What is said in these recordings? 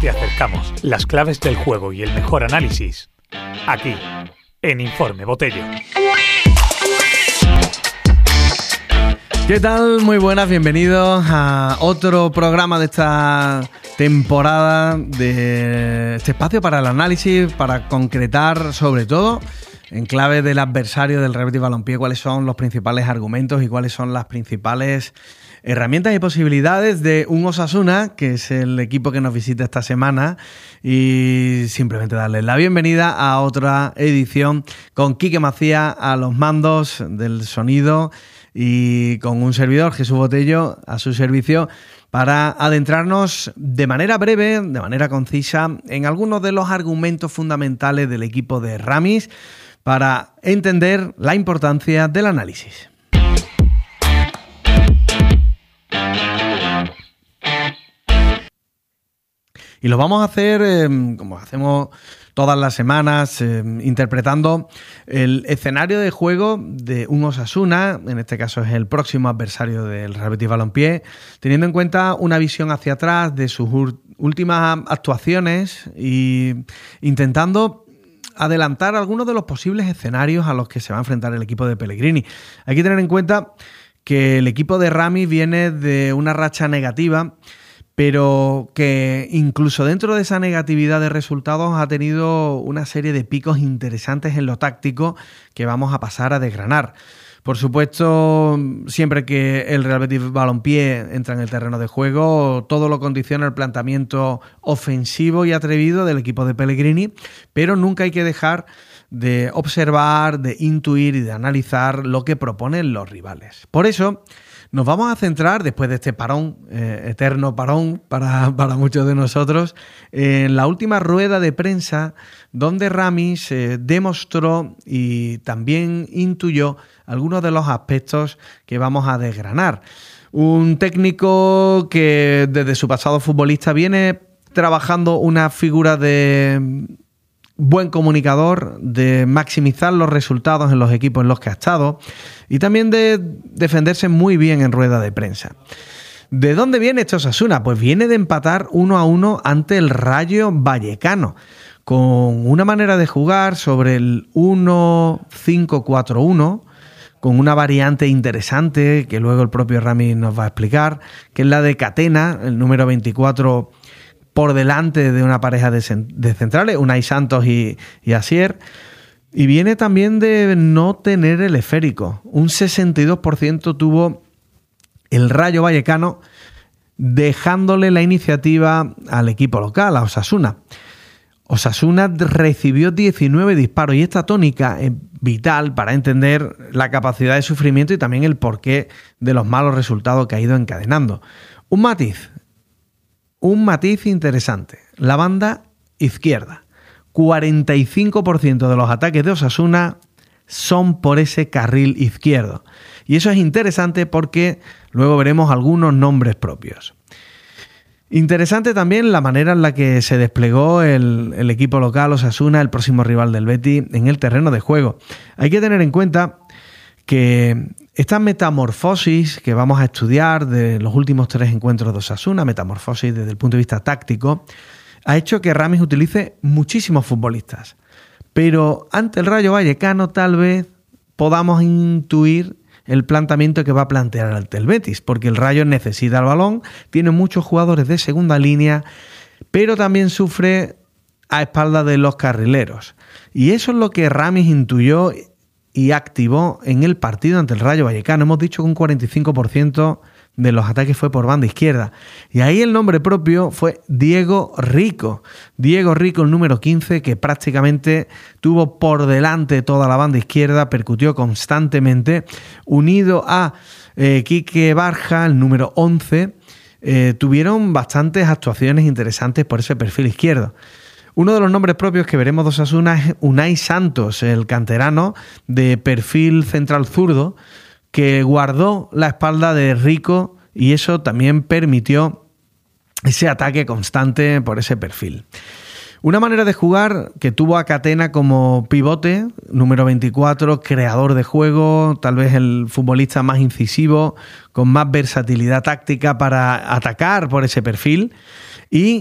Te acercamos las claves del juego y el mejor análisis aquí, en Informe Botello. ¿Qué tal? Muy buenas, bienvenidos a otro programa de esta temporada, de este espacio para el análisis, para concretar sobre todo en clave del adversario del Real Betis Balompié cuáles son los principales argumentos y cuáles son las principales herramientas y posibilidades de un Osasuna, que es el equipo que nos visita esta semana, y simplemente darles la bienvenida a otra edición con Quique Macías a los mandos del sonido y con un servidor, Jesús Botello, a su servicio, para adentrarnos de manera breve, de manera concisa, en algunos de los argumentos fundamentales del equipo de Ramis para entender la importancia del análisis. Y lo vamos a hacer como hacemos todas las semanas, interpretando el escenario de juego de un Osasuna, en este caso es el próximo adversario del Real Betis Balompié, teniendo en cuenta una visión hacia atrás de sus últimas actuaciones y intentando adelantar algunos de los posibles escenarios a los que se va a enfrentar el equipo de Pellegrini. Hay que tener en cuenta que el equipo de Ramis viene de una racha negativa, pero que incluso dentro de esa negatividad de resultados ha tenido una serie de picos interesantes en lo táctico que vamos a pasar a desgranar. Por supuesto, siempre que el Real Betis Balompié entra en el terreno de juego, todo lo condiciona el planteamiento ofensivo y atrevido del equipo de Pellegrini, pero nunca hay que dejar de observar, de intuir y de analizar lo que proponen los rivales. Por eso nos vamos a centrar, después de este parón, eterno parón para muchos de nosotros, en la última rueda de prensa donde Ramis demostró y también intuyó algunos de los aspectos que vamos a desgranar. Un técnico que desde su pasado futbolista viene trabajando una figura de buen comunicador, de maximizar los resultados en los equipos en los que ha estado y también de defenderse muy bien en rueda de prensa. ¿De dónde viene este Osasuna? Pues viene de empatar 1-1 ante el Rayo Vallecano, con una manera de jugar sobre el 1-5-4-1, con una variante interesante que luego el propio Ramis nos va a explicar, que es la de Catena, el número 24, por delante de una pareja de centrales, Unai Santos y Asier, y viene también de no tener el esférico. Un 62% tuvo el Rayo Vallecano, dejándole la iniciativa al equipo local, a Osasuna. Osasuna recibió 19 disparos y esta tónica es vital para entender la capacidad de sufrimiento y también el porqué de los malos resultados que ha ido encadenando. Un matiz interesante. La banda izquierda. 45% de los ataques de Osasuna son por ese carril izquierdo. Y eso es interesante porque luego veremos algunos nombres propios. Interesante también la manera en la que se desplegó el equipo local Osasuna, el próximo rival del Betis, en el terreno de juego. Hay que tener en cuenta que esta metamorfosis que vamos a estudiar de los últimos 3 encuentros de Osasuna, metamorfosis desde el punto de vista táctico, ha hecho que Ramis utilice muchísimos futbolistas. Pero ante el Rayo Vallecano tal vez podamos intuir el planteamiento que va a plantear ante el Betis, porque el Rayo necesita el balón, tiene muchos jugadores de segunda línea, pero también sufre a espaldas de los carrileros. Y eso es lo que Ramis intuyó y activó en el partido ante el Rayo Vallecano. Hemos dicho que un 45% de los ataques fue por banda izquierda. Y ahí el nombre propio fue Diego Rico. Diego Rico, el número 15, que prácticamente tuvo por delante toda la banda izquierda, percutió constantemente, unido a Quique Barja, el número 11, tuvieron bastantes actuaciones interesantes por ese perfil izquierdo. Uno de los nombres propios que veremos de Osasuna es Unai Santos, el canterano de perfil central zurdo, que guardó la espalda de Rico y eso también permitió ese ataque constante por ese perfil. Una manera de jugar que tuvo a Catena como pivote, número 24, creador de juego, tal vez el futbolista más incisivo, con más versatilidad táctica para atacar por ese perfil, y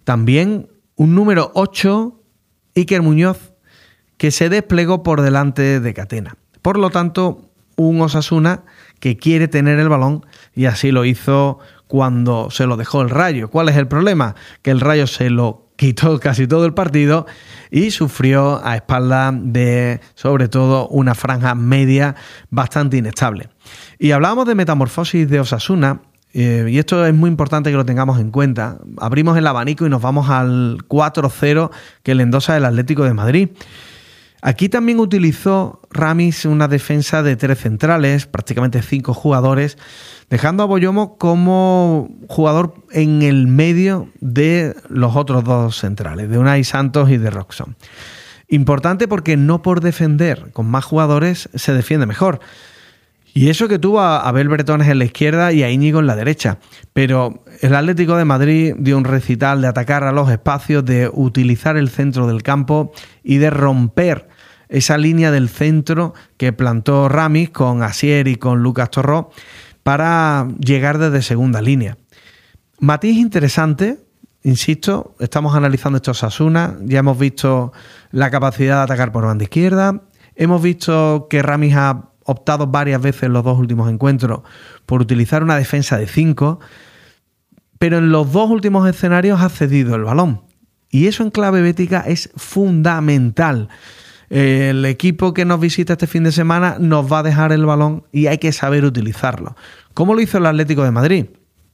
También un número 8, Iker Muñoz, que se desplegó por delante de Catena. Por lo tanto, un Osasuna que quiere tener el balón y así lo hizo cuando se lo dejó el Rayo. ¿Cuál es el problema? Que el Rayo se lo quitó casi todo el partido y sufrió a espaldas de, sobre todo, una franja media bastante inestable. Y hablábamos de metamorfosis de Osasuna, y esto es muy importante que lo tengamos en cuenta. Abrimos el abanico y nos vamos al 4-0 que le endosa el Atlético de Madrid. Aquí también utilizó Ramis una defensa de 3 centrales, prácticamente 5 jugadores, dejando a Boyomo como jugador en el medio de los otros 2 centrales, de Unai Santos y de Roxon. Importante porque no por defender con más jugadores se defiende mejor. Y eso que tuvo a Abel Bretones en la izquierda y a Íñigo en la derecha. Pero el Atlético de Madrid dio un recital de atacar a los espacios, de utilizar el centro del campo y de romper esa línea del centro que plantó Ramis con Asier y con Lucas Torró para llegar desde segunda línea. Matiz interesante, insisto, estamos analizando esto Osasuna, ya hemos visto la capacidad de atacar por banda izquierda, hemos visto que Ramis ha optado varias veces en los 2 últimos encuentros por utilizar una defensa de 5, pero en los 2 últimos escenarios ha cedido el balón. Y eso en clave bética es fundamental. El equipo que nos visita este fin de semana nos va a dejar el balón y hay que saber utilizarlo. ¿Cómo lo hizo el Atlético de Madrid?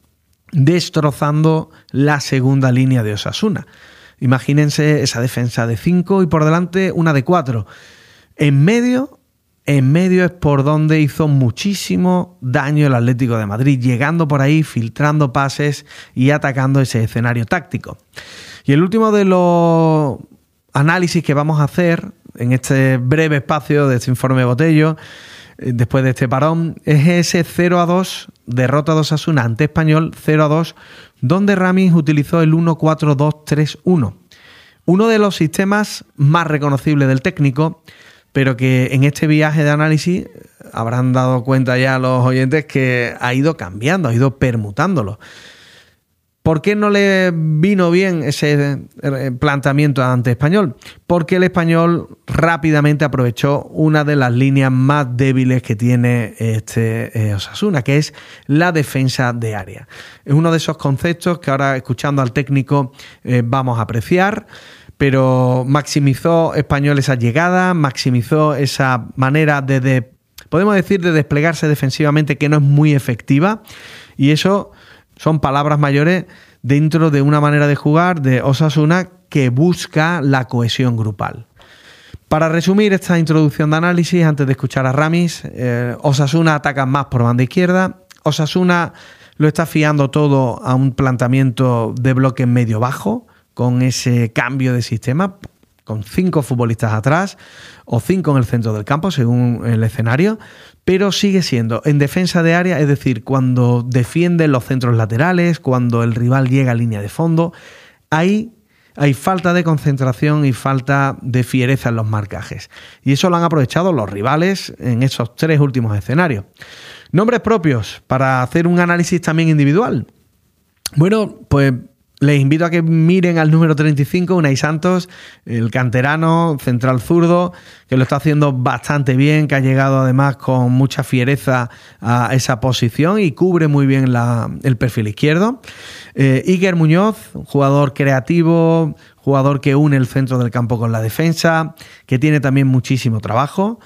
Destrozando la segunda línea de Osasuna. Imagínense esa defensa de 5 y por delante una de 4. En medio es por donde hizo muchísimo daño el Atlético de Madrid, llegando por ahí, filtrando pases y atacando ese escenario táctico. Y el último de los análisis que vamos a hacer en este breve espacio de este informe Botello, después de este parón, es ese 0-2, derrota de Osasuna ante Español, 0-2, donde Ramis utilizó el 1-4-2-3-1. Uno de los sistemas más reconocibles del técnico, pero que en este viaje de análisis habrán dado cuenta ya los oyentes que ha ido cambiando, ha ido permutándolo. ¿Por qué no le vino bien ese planteamiento ante Español? Porque el Español rápidamente aprovechó una de las líneas más débiles que tiene este Osasuna, que es la defensa de área. Es uno de esos conceptos que ahora, escuchando al técnico, vamos a apreciar, pero maximizó Español esa llegada, maximizó esa manera podemos decir, de desplegarse defensivamente, que no es muy efectiva, y eso son palabras mayores dentro de una manera de jugar de Osasuna que busca la cohesión grupal. Para resumir esta introducción de análisis, antes de escuchar a Ramis, Osasuna ataca más por banda izquierda, Osasuna lo está fiando todo a un planteamiento de bloque medio-bajo, con ese cambio de sistema, con 5 futbolistas atrás o 5 en el centro del campo, según el escenario, pero sigue siendo en defensa de área, es decir, cuando defienden los centros laterales, cuando el rival llega a línea de fondo, ahí hay falta de concentración y falta de fiereza en los marcajes. Y eso lo han aprovechado los rivales en esos 3 últimos escenarios. Nombres propios para hacer un análisis también individual. Bueno, pues les invito a que miren al número 35, Unai Santos, el canterano, central zurdo, que lo está haciendo bastante bien, que ha llegado además con mucha fiereza a esa posición y cubre muy bien el perfil izquierdo. Iker Muñoz, un jugador creativo, jugador que une el centro del campo con la defensa, que tiene también muchísimo trabajo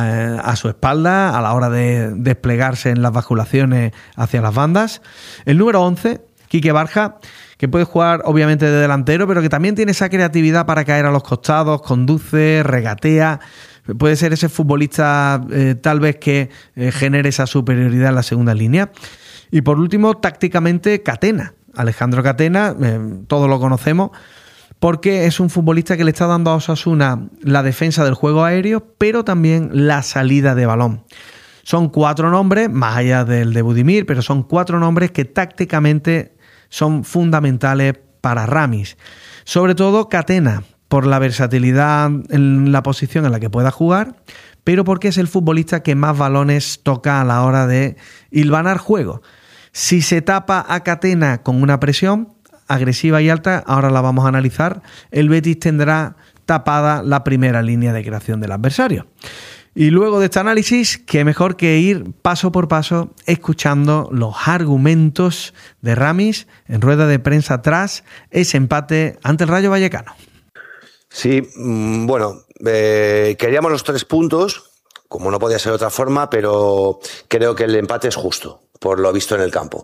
a su espalda a la hora de desplegarse en las basculaciones hacia las bandas. El número 11, Quique Barja, que puede jugar obviamente de delantero, pero que también tiene esa creatividad para caer a los costados, conduce, regatea. Puede ser ese futbolista tal vez que genere esa superioridad en la segunda línea. Y por último, tácticamente, Catena. Alejandro Catena, todos lo conocemos, porque es un futbolista que le está dando a Osasuna la defensa del juego aéreo, pero también la salida de balón. Son 4 nombres, más allá del de Budimir, pero son 4 nombres que tácticamente son fundamentales para Ramis. Sobre todo Catena, por la versatilidad en la posición en la que pueda jugar, pero porque es el futbolista que más balones toca a la hora de hilvanar juego. Si se tapa a Catena con una presión, agresiva y alta, ahora la vamos a analizar, el Betis tendrá tapada la primera línea de creación del adversario. Y luego de este análisis, qué mejor que ir paso por paso escuchando los argumentos de Ramis en rueda de prensa tras ese empate ante el Rayo Vallecano. Sí, bueno, queríamos los 3 puntos, como no podía ser de otra forma, pero creo que el empate es justo, por lo visto en el campo.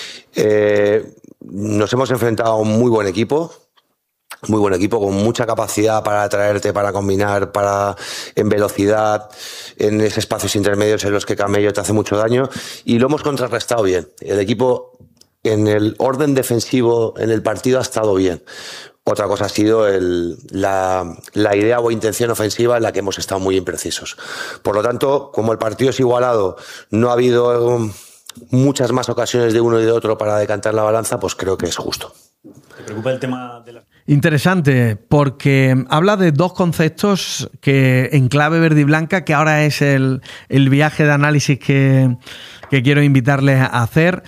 Nos hemos enfrentado a un muy buen equipo con mucha capacidad para atraerte, para combinar, en velocidad, en esos espacios intermedios en los que Camello te hace mucho daño, y lo hemos contrarrestado bien. El equipo en el orden defensivo en el partido ha estado bien. Otra cosa ha sido la idea o intención ofensiva en la que hemos estado muy imprecisos. Por lo tanto, como el partido es igualado, no ha habido muchas más ocasiones de uno y de otro para decantar la balanza, pues creo que es justo. ¿Te preocupa el tema de la... Interesante, porque habla de 2 conceptos que en clave verde y blanca, que ahora es el viaje de análisis que quiero invitarles a hacer.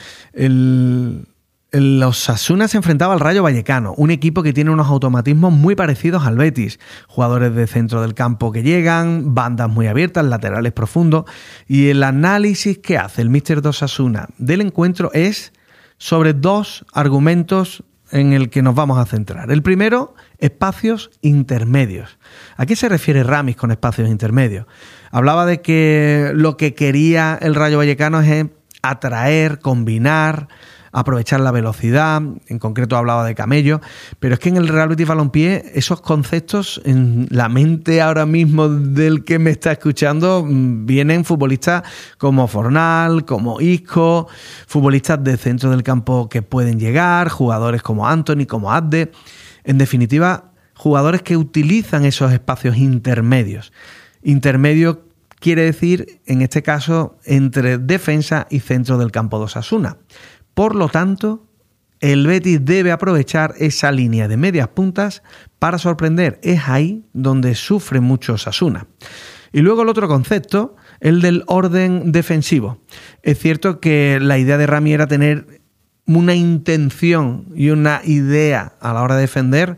El Osasuna se enfrentaba al Rayo Vallecano, un equipo que tiene unos automatismos muy parecidos al Betis. Jugadores de centro del campo que llegan, bandas muy abiertas, laterales profundos. Y el análisis que hace el míster de Osasuna del encuentro es sobre 2 argumentos en el que nos vamos a centrar. El primero, espacios intermedios. ¿A qué se refiere Ramis con espacios intermedios? Hablaba de que lo que quería el Rayo Vallecano es atraer, combinar, aprovechar la velocidad, en concreto hablaba de Camello, pero es que en el Real Betis Balompié esos conceptos en la mente ahora mismo del que me está escuchando vienen futbolistas como Fornal, como Isco, futbolistas de centro del campo que pueden llegar, jugadores como Anthony, como Abde, en definitiva, jugadores que utilizan esos espacios intermedios. Intermedio quiere decir, en este caso, entre defensa y centro del campo de Osasuna. Por lo tanto, el Betis debe aprovechar esa línea de medias puntas para sorprender. Es ahí donde sufre mucho Osasuna. Y luego el otro concepto, el del orden defensivo. Es cierto que la idea de Rami era tener una intención y una idea a la hora de defender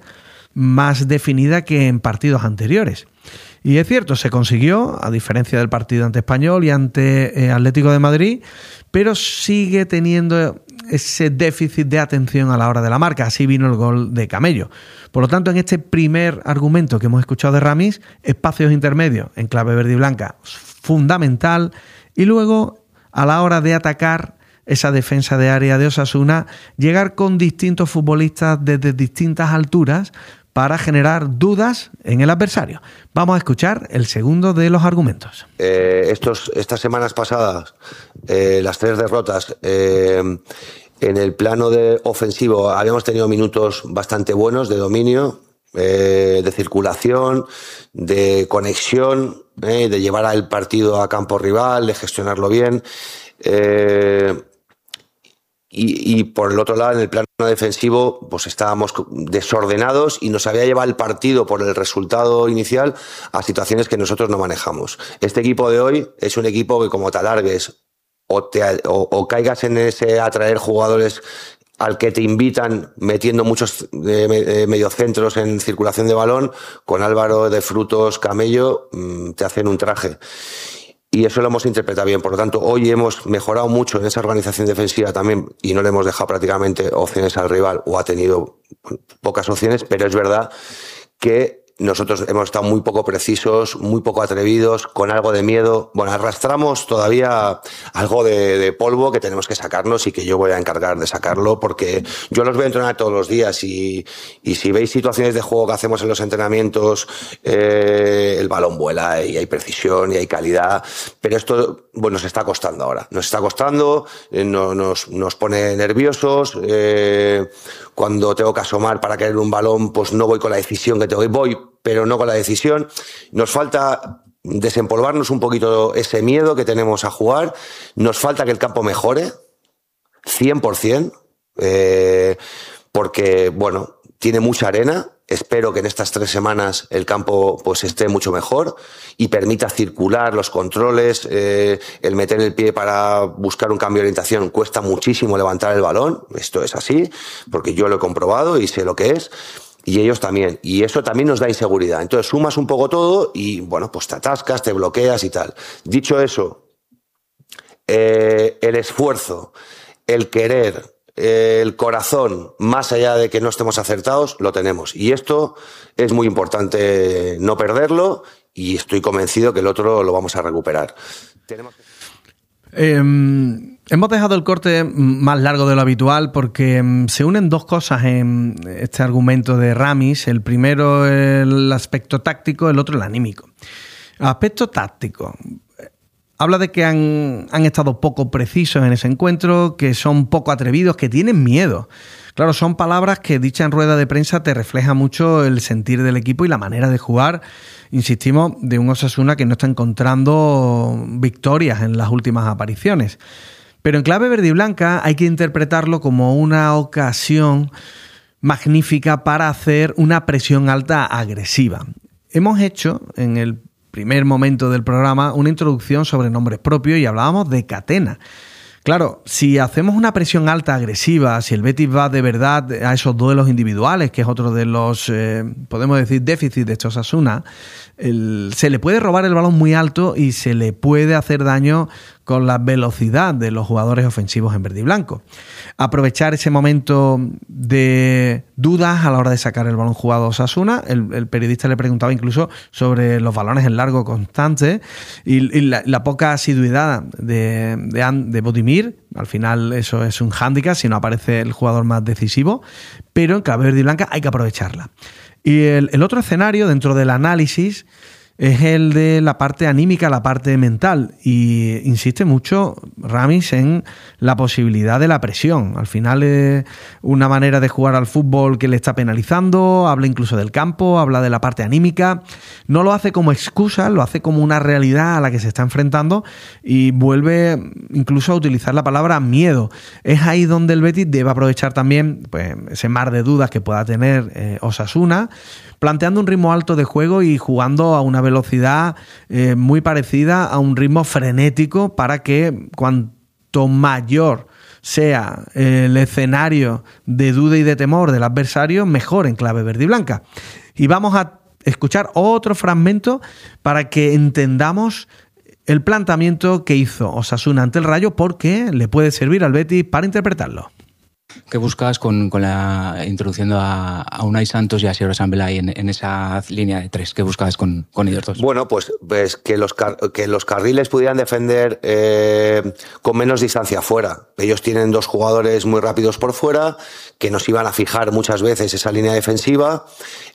más definida que en partidos anteriores. Y es cierto, se consiguió, a diferencia del partido ante Español y ante Atlético de Madrid, pero sigue teniendo ese déficit de atención a la hora de la marca. Así vino el gol de Camello. Por lo tanto, en este primer argumento que hemos escuchado de Ramis, espacios intermedios en clave verde y blanca, fundamental. Y luego, a la hora de atacar esa defensa de área de Osasuna, llegar con distintos futbolistas desde distintas alturas para generar dudas en el adversario. Vamos a escuchar el segundo de los argumentos. Estas semanas pasadas, las 3 derrotas, en el plano de ofensivo habíamos tenido minutos bastante buenos de dominio, de circulación, de conexión, de llevar al partido a campo rival, de gestionarlo bien. Y por el otro lado, en el plano defensivo, pues estábamos desordenados y nos había llevado el partido por el resultado inicial a situaciones que nosotros no manejamos. Este equipo de hoy es un equipo que, como te alargues o caigas en ese atraer jugadores al que te invitan metiendo muchos mediocentros en circulación de balón, con Álvaro, De Frutos, Camello, te hacen un traje. Y eso lo hemos interpretado bien. Por lo tanto, hoy hemos mejorado mucho en esa organización defensiva también y no le hemos dejado prácticamente opciones al rival, o ha tenido pocas opciones, pero es verdad que nosotros hemos estado muy poco precisos, muy poco atrevidos, con algo de miedo. Bueno, arrastramos todavía algo de polvo que tenemos que sacarnos y que yo voy a encargar de sacarlo, porque yo los voy a entrenar todos los días y si veis situaciones de juego que hacemos en los entrenamientos, el balón vuela y hay precisión y hay calidad, pero esto nos está costando ahora. Nos está costando, nos pone nerviosos. Cuando tengo que asomar para caer un balón, pues no voy con la decisión que voy, pero no con la decisión. Nos falta desempolvarnos un poquito ese miedo que tenemos a jugar. Nos falta que el campo mejore, 100%, porque, tiene mucha arena Espero que en estas 3 semanas el campo pues esté mucho mejor y permita circular los controles, el meter el pie para buscar un cambio de orientación. Cuesta muchísimo levantar el balón, esto es así, porque yo lo he comprobado y sé lo que es, y ellos también, y eso también nos da inseguridad. Entonces sumas un poco todo y bueno, pues te atascas, te bloqueas y tal. Dicho eso, el esfuerzo, el querer, el corazón, más allá de que no estemos acertados, lo tenemos. Y esto es muy importante no perderlo y estoy convencido que el otro lo vamos a recuperar. Hemos dejado el corte más largo de lo habitual porque se unen 2 cosas en este argumento de Ramis. El primero el aspecto táctico, el otro el anímico. Aspecto táctico. Habla de que han estado poco precisos en ese encuentro, que son poco atrevidos, que tienen miedo. Claro, son palabras que dicha en rueda de prensa te refleja mucho el sentir del equipo y la manera de jugar, insistimos, de un Osasuna que no está encontrando victorias en las últimas apariciones. Pero en clave verde y blanca hay que interpretarlo como una ocasión magnífica para hacer una presión alta agresiva. Hemos hecho en el primer momento del programa una introducción sobre nombres propios y hablábamos de catena. Claro, si hacemos una presión alta agresiva, si el Betis va de verdad a esos duelos individuales, que es otro de los, podemos decir, déficits de estos Osasuna, se le puede robar el balón muy alto y se le puede hacer daño con la velocidad de los jugadores ofensivos en verde y blanco. Aprovechar ese momento de dudas a la hora de sacar el balón jugado a Osasuna. El periodista le preguntaba incluso sobre los balones en largo constantes y la poca asiduidad de Budimir. Al final eso es un hándicap si no aparece el jugador más decisivo, pero en clave verde y blanca hay que aprovecharla. Y el otro escenario dentro del análisis es el de la parte anímica, la parte mental, y insiste mucho Ramis en la posibilidad de la presión. Al final es una manera de jugar al fútbol que le está penalizando, habla incluso del campo, habla de la parte anímica, no lo hace como excusa, lo hace como una realidad a la que se está enfrentando y vuelve incluso a utilizar la palabra miedo. Es ahí donde el Betis debe aprovechar también pues, ese mar de dudas que pueda tener Osasuna, planteando un ritmo alto de juego y jugando a una velocidad muy parecida a un ritmo frenético para que cuanto mayor sea el escenario de duda y de temor del adversario, mejor en clave verde y blanca. Y vamos a escuchar otro fragmento para que entendamos el planteamiento que hizo Osasuna ante el Rayo, porque le puede servir al Betis para interpretarlo. ¿Qué buscas introduciendo a Unai Santos y a Sierra Sambelay en esa línea de 3? ¿Qué buscas con ellos dos? Bueno, pues que los carriles pudieran defender con menos distancia fuera. Ellos tienen 2 jugadores muy rápidos por fuera, que nos iban a fijar muchas veces esa línea defensiva,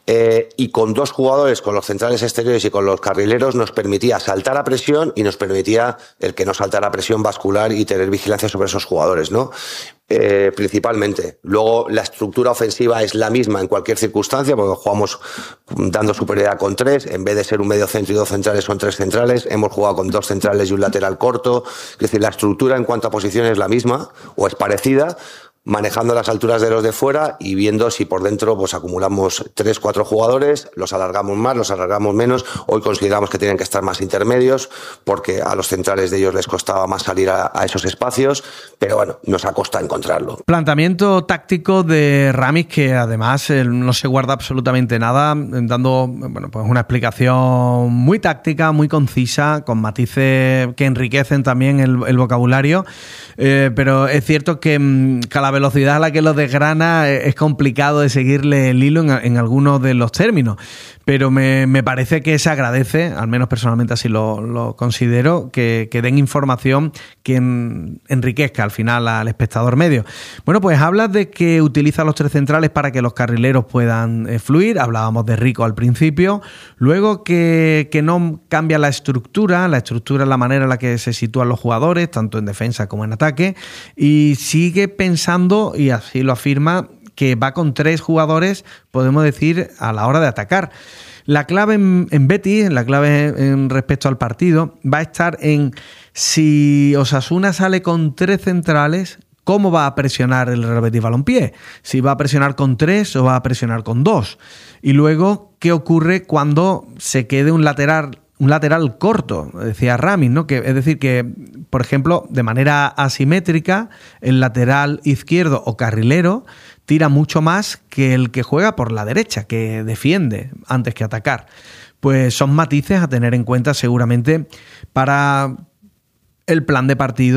y con 2 jugadores, con los centrales exteriores y con los carrileros, nos permitía saltar a presión y nos permitía el que no saltara a presión bascular y tener vigilancia sobre esos jugadores, ¿no? Principalmente. Luego la estructura ofensiva es la misma en cualquier circunstancia, porque jugamos dando superioridad con 3, en vez de ser un medio centro y 2 centrales son 3 centrales, hemos jugado con 2 centrales y un lateral corto. Es decir, la estructura en cuanto a posición es la misma o es parecida, manejando las alturas de los de fuera y viendo si por dentro pues acumulamos 3-4 jugadores, los alargamos más, los alargamos menos. Hoy consideramos que tienen que estar más intermedios porque a los centrales de ellos les costaba más salir a esos espacios, pero bueno, nos ha costado encontrarlo. Planteamiento táctico de Ramis que además no se guarda absolutamente nada, dando pues una explicación muy táctica, muy concisa, con matices que enriquecen también el vocabulario, pero es cierto que a la velocidad a la que lo desgrana es complicado de seguirle el hilo en algunos de los términos, pero me parece que se agradece, al menos personalmente así lo considero, que den información que enriquezca al final al espectador medio. Bueno, pues hablas de que utiliza los 3 centrales para que los carrileros puedan fluir, hablábamos de Rico al principio, luego que no cambia la estructura es la manera en la que se sitúan los jugadores, tanto en defensa como en ataque, y sigue pensando, y así lo afirma, que va con 3 jugadores, podemos decir, a la hora de atacar. La clave en Betis, la clave en respecto al partido, va a estar en si Osasuna sale con 3 centrales, cómo va a presionar el Real Betis Balompié, si va a presionar con 3 o va a presionar con 2. Y luego, ¿qué ocurre cuando se quede un lateral corto? Decía Ramis, ¿no? Es decir, que, por ejemplo, de manera asimétrica, el lateral izquierdo o carrilero tira mucho más que el que juega por la derecha, que defiende antes que atacar. Pues son matices a tener en cuenta seguramente para el plan de partido